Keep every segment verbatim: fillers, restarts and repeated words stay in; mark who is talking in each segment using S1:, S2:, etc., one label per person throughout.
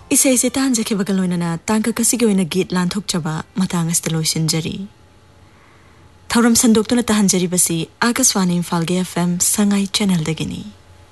S1: इसे इसे तांजखे बगलोइना तांका कसिगे ओइना गीत लांथोकचबा मतंग अस्ते लोइसिनजरी थौरम संदोक्तुना तहंजरी बसी Akashvani इम्फालगे FM Sangai channel दगिनी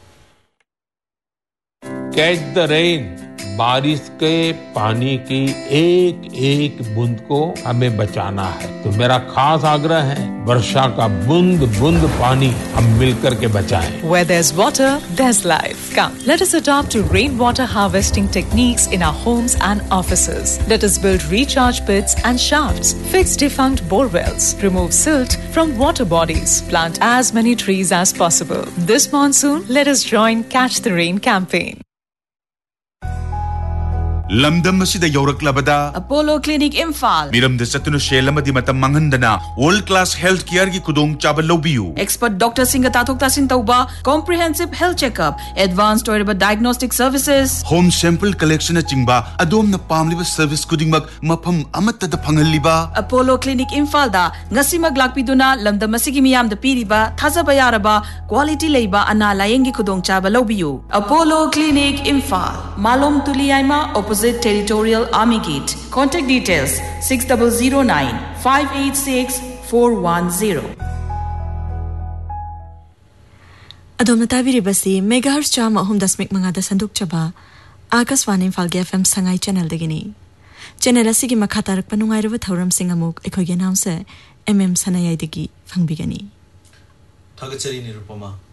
S2: catch the rain, बारिश के पानी की एक एक बूंद को हमें बचाना है। तो मेरा खास आग्रह है, वर्षा का बूंद बूंद पानी हम मिलकर के बचाएं।
S3: Where there's water, there's life. Come, let us adopt to rainwater harvesting techniques in our homes and offices. Let us build recharge pits and shafts, fix defunct bore wells, remove silt from water bodies, plant as many trees as possible. This monsoon, let us join Catch the Rain campaign.
S4: Lamdam asida yawraklabada
S5: Apollo Clinic Imphal
S4: Miramda satuna shel amadi matam manghandana world class health care gi kudong chaba lobiyu.
S5: Expert Doctor Singa tathok tasin tauba comprehensive health checkup, advanced oiraba diagnostic services,
S4: home sample collection achingba adom na pamliba service kudingmak mafam amatta da phangalliba.
S5: Apollo Clinic Imphal da ngasimag lakpiduna lamdam asigi miyam da piriba thajaba yaraba quality leiba ana layengi kudong chaba lobiyu. Apollo Clinic Imphal Malom Tuliaima opposite Territorial Army Gate. Contact details six zero zero nine five eight six four one zero.
S1: Adom nataviri basi megahertz chama hum dasmik mangada sanduk chaba Akaswani Falge F M Sangai channel dagini. Channel asigi makhatarak panungai rawa thauram singamuk ekhoge naam se M M Sanayai dagi phangbigani.
S6: Thagachari Nirupama.